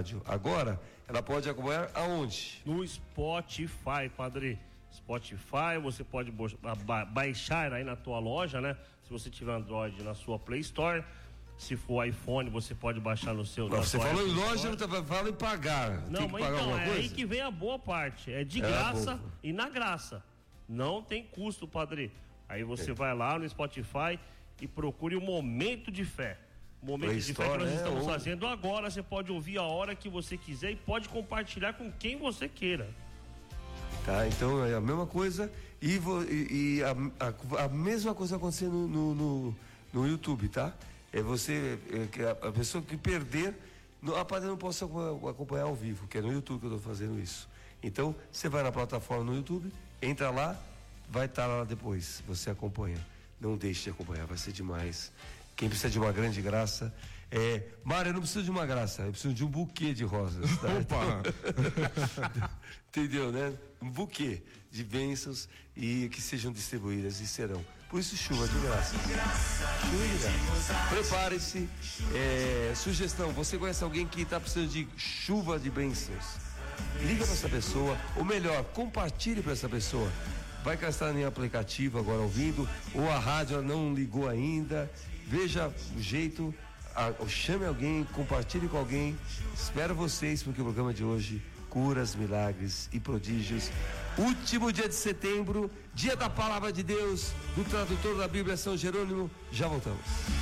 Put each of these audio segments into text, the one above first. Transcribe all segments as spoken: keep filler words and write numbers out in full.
rádio. Agora, ela pode acompanhar aonde? No Spotify, padre. Spotify, você pode ba- baixar aí na tua loja, né? Se você tiver Android, na sua Play Store. Se for iPhone, você pode baixar no seu... Não, você falou em loja, não tá, fala em pagar. Não, Tem que mas pagar então, é coisa? aí que vem a boa parte. É de é graça e na graça. Não tem custo, padre. Aí você é. vai lá no Spotify e procure o Momento de Fé. O Momento Play de Store, Fé que nós é, estamos ou... fazendo agora. Você pode ouvir a hora que você quiser e pode compartilhar com quem você queira. Tá, então é a mesma coisa e, vo, e, e a, a, a mesma coisa acontecendo no, no, no YouTube, tá? É você, é, a pessoa que perder, não, a padre não posso acompanhar ao vivo, que é no YouTube que eu estou fazendo isso. Então, você vai na plataforma no YouTube, entra lá, vai estar lá depois, você acompanha. Não deixe de acompanhar, vai ser demais. Quem precisa de uma grande graça é... Mário, eu não preciso de uma graça, eu preciso de um buquê de rosas, tá? Opa! Entendeu, né? Um buquê de bênçãos e que sejam distribuídas e serão. Por isso, chuva de graça. Chuva de graça. Prepare-se. É, sugestão, você conhece alguém que está precisando de chuva de bênçãos? Liga para essa pessoa, ou melhor, compartilhe para essa pessoa. Vai que ela está em aplicativo agora ouvindo, ou a rádio ela não ligou ainda. Veja o jeito, a, chame alguém, compartilhe com alguém. Espero vocês, porque o programa de hoje, curas, milagres e prodígios. Último dia de setembro, dia da palavra de Deus, do tradutor da Bíblia São Jerônimo. Já voltamos.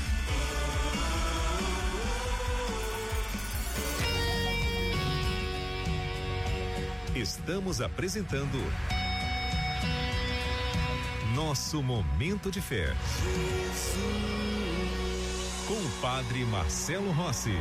Estamos apresentando Nosso Momento de Fé. Com o padre Marcelo Rossi.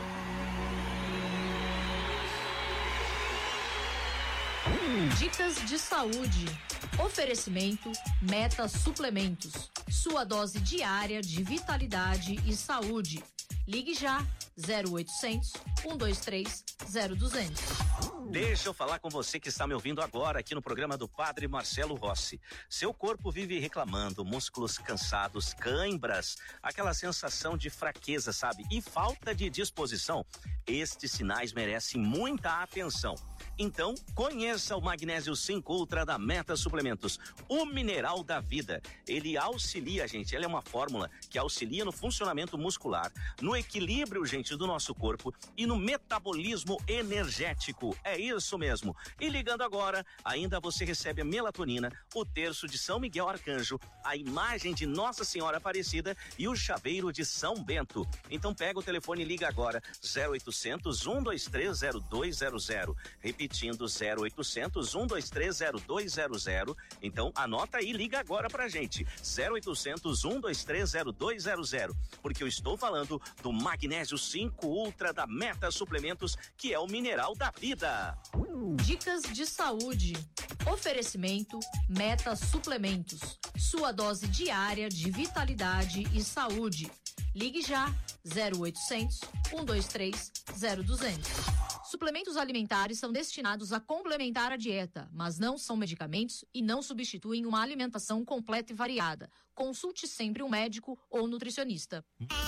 Dicas de saúde. Oferecimento Meta Suplementos. Sua dose diária de vitalidade e saúde. Ligue já zero oitocentos, um dois três, zero duzentos. Deixa eu falar com você que está me ouvindo agora aqui no programa do Padre Marcelo Rossi. Seu corpo vive reclamando, músculos cansados, cãibras, aquela sensação de fraqueza, sabe? E falta de disposição. Estes sinais merecem muita atenção. Então, conheça o Magnésio cinco Ultra da Meta Suplementos, o mineral da vida. Ele auxilia, gente, ele é uma fórmula que auxilia no funcionamento muscular, no equilíbrio, gente, do nosso corpo e no metabolismo energético. É isso mesmo. E ligando agora, ainda você recebe a melatonina, o terço de São Miguel Arcanjo, a imagem de Nossa Senhora Aparecida e o chaveiro de São Bento. Então pega o telefone e liga agora, zero oitocentos, um dois três, zero dois zero zero. Repetindo, zero oitocentos, um dois três, zero dois zero zero. Então anota aí, liga agora pra gente, zero oitocentos, um dois três, zero dois zero zero, porque eu estou falando do Magnésio cinco Ultra da Meta Suplementos, que é o mineral da vida. Dicas de saúde. Oferecimento Meta Suplementos. Sua dose diária de vitalidade e saúde. Ligue já zero oitocentos, um dois três, zero duzentos. Suplementos alimentares são destinados a complementar a dieta, mas não são medicamentos e não substituem uma alimentação completa e variada. Consulte sempre um médico ou nutricionista.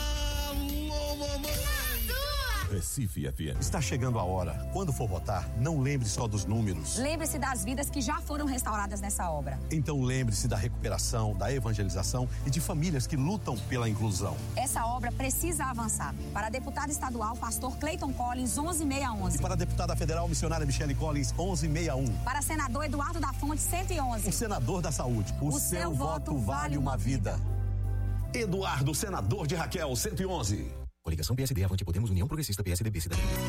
Alô, mamãe! Recife F M. Está chegando a hora. Quando for votar, não lembre só dos números. Lembre-se das vidas que já foram restauradas nessa obra. Então lembre-se da recuperação, da evangelização e de famílias que lutam pela inclusão. Essa obra precisa avançar. Para deputado estadual, pastor Clayton Collins, onze seiscentos e onze. E para deputada federal, missionária Michele Collins, onze sessenta e um. Para senador Eduardo da Fonte, cento e onze. O senador da saúde. O, o seu, seu voto vale uma vida. vida. Eduardo, senador de Raquel, cento e onze. Coligação P S D, Avante, Podemos, União Progressista, P S D B, Cidadania.